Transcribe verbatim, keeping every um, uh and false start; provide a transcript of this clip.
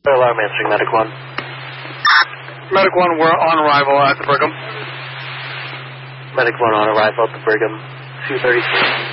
Alarm answering, Medic one. Medic one, we're on arrival at the Brigham. Medic one on arrival at the Brigham, two thirty-three.